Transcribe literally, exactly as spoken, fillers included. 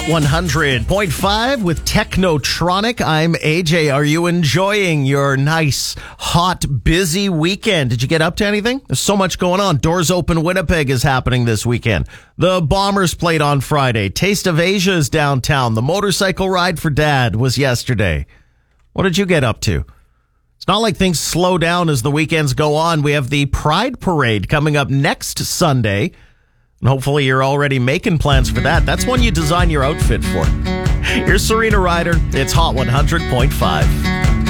Hot one hundred point five with Technotronic. I'm A J. Are you enjoying your nice, hot, busy weekend? Did you get up to anything? There's so much going on. Doors Open Winnipeg is happening this weekend. The Bombers played on Friday. Taste of Asia is downtown. The motorcycle ride for Dad was yesterday. What did you get up to? It's not like things slow down as the weekends go on. We have the Pride Parade coming up next Sunday. And hopefully you're already making plans for that. That's when you design your outfit for. Here's Serena Ryder. It's Hot one hundred point five.